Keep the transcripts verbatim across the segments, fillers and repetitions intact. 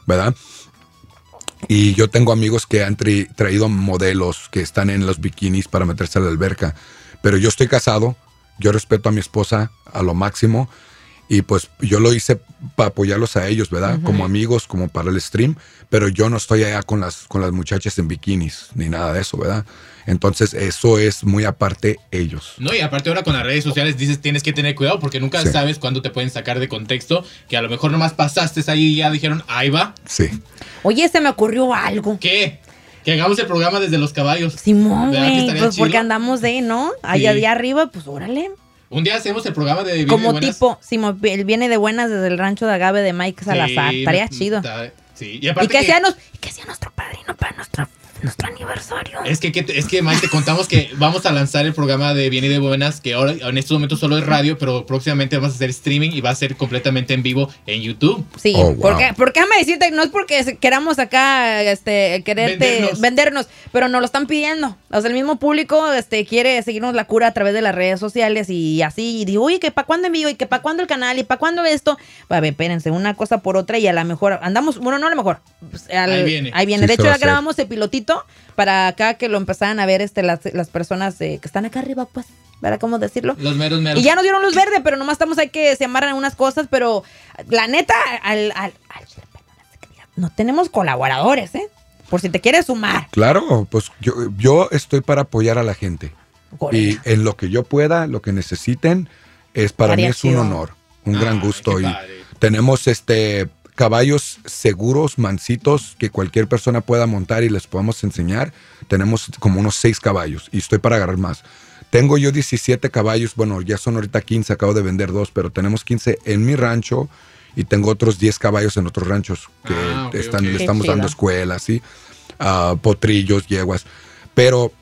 ¿verdad? Y yo tengo amigos que han tra- traído modelos que están en los bikinis para meterse a la alberca. Pero yo estoy casado, yo respeto a mi esposa a lo máximo. Y pues yo lo hice para apoyarlos a ellos, ¿verdad? Uh-huh. Como amigos, como para el stream. Pero yo no estoy allá con las, con las muchachas en bikinis, ni nada de eso, ¿verdad? Entonces eso es muy aparte ellos. No, y aparte ahora con las redes sociales dices tienes que tener cuidado porque nunca sí. sabes cuándo te pueden sacar de contexto. Que a lo mejor nomás pasaste ahí y ya dijeron, ahí va. Sí. Oye, se me ocurrió algo. ¿Qué? Que hagamos el programa desde los caballos. Simón, güey, pues chido? Porque andamos de, ¿no? Allá sí. de arriba, pues órale. Un día hacemos el programa de Viene Como de Buenas. tipo, sí, el Viene de Buenas desde el rancho de agave de Mike Salazar. Sí, Estaría chido. Sí. Y, y que, que, sea nos, que sea nuestro padrino para nuestro, nuestro aniversario. Es que, que, es que, Mike, te contamos que vamos a lanzar el programa de Viene de Buenas, que ahora en estos momentos solo es radio, pero próximamente vamos a hacer streaming y va a ser completamente en vivo en YouTube. Sí, oh, wow. porque, porque déjame decirte, no es porque queramos acá este, quererte vendernos. vendernos, pero nos lo están pidiendo. O sea, el mismo público este, quiere seguirnos la cura a través de las redes sociales y así. Y digo, uy, que para cuándo en vivo y que para cuándo el canal y para cuándo esto. A ver, espérense, una cosa por otra y a lo mejor andamos, bueno, no a lo mejor. Pues, al, ahí viene. Ahí viene. Sí, de hecho, ya grabamos el pilotito para acá que lo empezaran a ver este las, las personas eh, que están acá arriba, pues, ¿verdad? ¿Cómo decirlo? Los meros, meros. Y ya nos dieron luz verde, pero nomás estamos ahí que se amarran unas cosas, pero la neta, al, al, al no tenemos colaboradores, ¿eh? Por si te quieres sumar. Claro, pues yo, yo estoy para apoyar a la gente. Correcto. Y en lo que yo pueda, lo que necesiten, es para Estaría mí es chido. un honor, un ah, gran gusto. Y tenemos este caballos seguros, mansitos, que cualquier persona pueda montar y les podamos enseñar. Tenemos como unos seis caballos y estoy para agarrar más. Tengo yo diecisiete caballos, bueno, ya son ahorita quince, acabo de vender dos, pero tenemos quince en mi rancho y tengo otros diez caballos en otros ranchos que ah, okay, están, okay. le estamos dando escuelas, ¿sí? Uh, potrillos, yeguas. Pero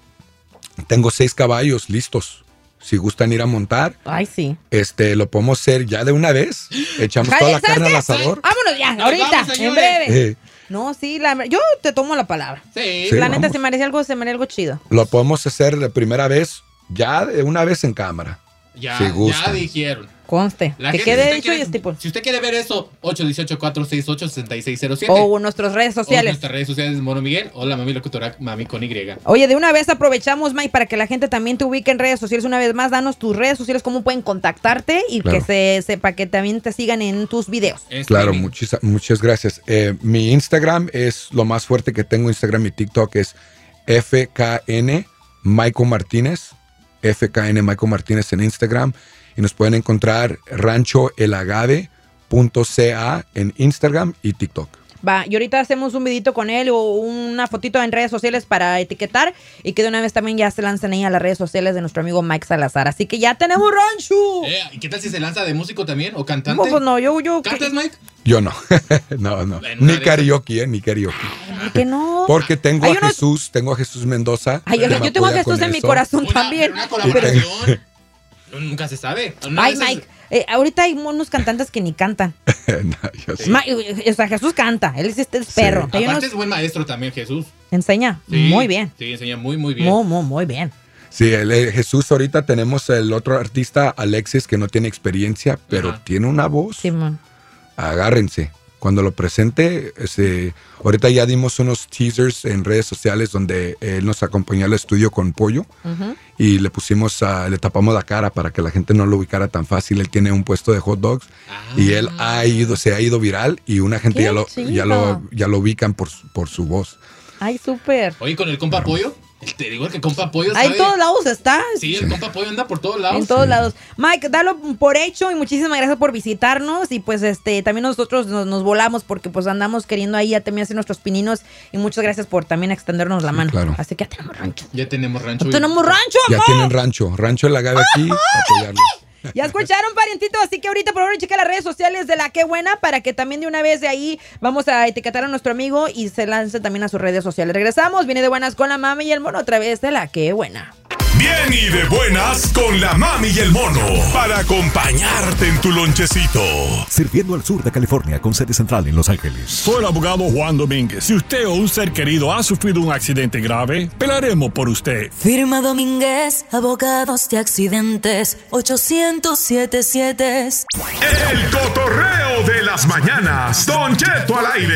tengo seis caballos listos. Si gustan ir a montar, ay, sí. Este, lo podemos hacer ya de una vez. Echamos toda la carne al asador. Vámonos ya, ahorita, vamos, en breve. Eh. No, sí, la, yo te tomo la palabra. Sí. sí la neta, se merece algo, se merece algo chido. Lo podemos hacer de primera vez, ya de una vez en cámara. Ya, si ya dijeron. Conste. La que gente, quede si hecho quiere, y tipo. Si usted quiere ver eso, ocho uno ocho, cuatro seis ocho, seis seis cero siete. O nuestras redes sociales. O nuestras redes sociales, Mono Miguel o la Mami Locutora, Mami con Y. Oye, de una vez aprovechamos, Mike, para que la gente también te ubique en redes sociales. Una vez más, danos tus redes sociales, cómo pueden contactarte y claro. que se sepa que también te sigan en tus videos. En claro, muchis, muchas gracias. Eh, mi Instagram es lo más fuerte que tengo. Instagram y TikTok es F K N Michael Martínez. F K N Michael Martínez en Instagram. Y nos pueden encontrar rancho el agave punto c a en Instagram y TikTok. Va, y ahorita hacemos un vidito con él o una fotito en redes sociales para etiquetar y que de una vez también ya se lancen ahí a las redes sociales de nuestro amigo Mike Salazar. Así que ya tenemos rancho. Eh, ¿Y qué tal si se lanza de músico también o cantante? No, pues no, yo... yo ¿Cantas, Mike? Yo no. no, no. Bueno, ni karaoke, ¿eh? Ni karaoke. ¿Por qué no? Porque tengo Ay, a unos... Jesús, tengo a Jesús Mendoza. Ay, yo, yo tengo a Jesús en eso. mi corazón una, también. Una colaboración. Nunca se sabe. Una Ay, Mike, eh, ahorita hay unos cantantes que ni cantan. no, sí. Ma, o sea, Jesús canta, él es, es perro. Sí. Aparte unos... es buen maestro también, Jesús. Enseña sí, muy bien. Sí, enseña muy, muy bien. Muy, muy, muy bien. Sí, el, el Jesús, ahorita tenemos el otro artista, Alexis, que no tiene experiencia, pero Ajá. tiene una voz. Sí, man. Agárrense. Cuando lo presente, este, ahorita ya dimos unos teasers en redes sociales donde él nos acompañó al estudio con Pollo uh-huh. y le pusimos, uh, le tapamos la cara para que la gente no lo ubicara tan fácil. Él tiene un puesto de hot dogs ah. y él ha ido, se ha ido viral y una gente ya lo, ya lo, ya lo ubican por, por su voz. Ay, súper. Oye, con el compa Pollo. Te digo que compa Pollo sabe. Ahí en todos lados está. Sí, el compa Pollo anda por todos lados. En todos sí. lados. Mike, dalo por hecho y muchísimas gracias por visitarnos. Y pues este también nosotros nos, nos volamos porque pues andamos queriendo ahí ya también hacer nuestros pininos. Y muchas gracias por también extendernos la mano. Claro. Así que ya tenemos rancho. Ya tenemos rancho. Ya tenemos rancho, Ya amor. tienen rancho. Rancho el agave aquí. Apoyarlos. Ya escucharon, parientito, así que ahorita por favor checa las redes sociales de La Qué Buena para que también de una vez de ahí vamos a etiquetar a nuestro amigo y se lance también a sus redes sociales. Regresamos, viene de buenas con la Mami y el Mono otra vez de La Qué Buena. Bien y de buenas con la Mami y el Mono para acompañarte en tu lonchecito. Sirviendo al sur de California con sede central en Los Ángeles. Soy el abogado Juan Domínguez. Si usted o un ser querido ha sufrido un accidente grave, pelaremos por usted. Firma Domínguez, abogados de accidentes, ochocientos setenta y siete. El cotorreo de las mañanas. Don Cheto al aire.